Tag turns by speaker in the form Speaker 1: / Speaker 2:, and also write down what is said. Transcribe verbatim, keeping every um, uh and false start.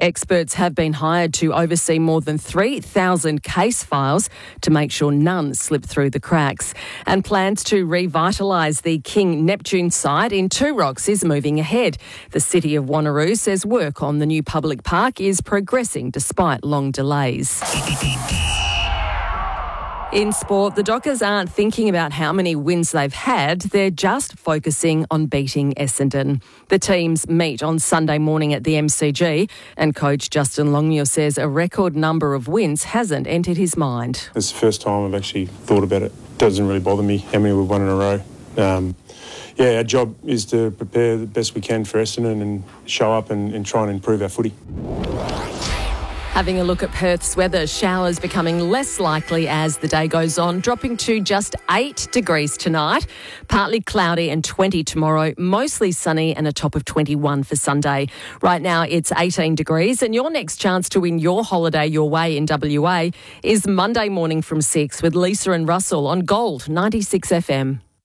Speaker 1: Experts have been hired to oversee more than three thousand case files to make sure none slip through the cracks. And plans to revitalise the King Neptune site in Two Rocks is moving ahead. The City of Wanneroo says work on the new public park is progressing despite long delays. In sport, the Dockers aren't thinking about how many wins they've had. They're just focusing on beating Essendon. The teams meet on Sunday morning at the M C G, and coach Justin Longmuir says a record number of wins hasn't entered his mind.
Speaker 2: It's the first time I've actually thought about it. It doesn't really bother me how many we've won in a row. Um, yeah, our job is to prepare the best we can for Essendon and show up and, and try and improve our footy.
Speaker 1: Having a look at Perth's weather, showers becoming less likely as the day goes on, dropping to just eight degrees tonight. Partly cloudy and twenty tomorrow, mostly sunny and a top of twenty-one for Sunday. Right now it's eighteen degrees, and your next chance to win your holiday your way in W A is Monday morning from six with Lisa and Russell on Gold ninety-six F M.